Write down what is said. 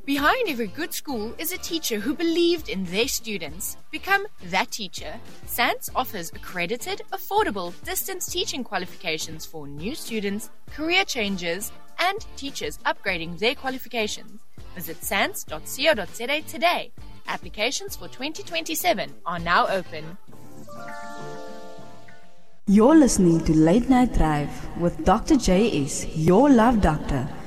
Behind every good school is a teacher who believed in their students. Become that teacher. SANS offers accredited, affordable distance teaching qualifications for new students, career changers, and teachers upgrading their qualifications. Visit sans.co.za today. Applications for 2027 are now open. You're listening to Late Night Drive with Dr. JS, your love doctor,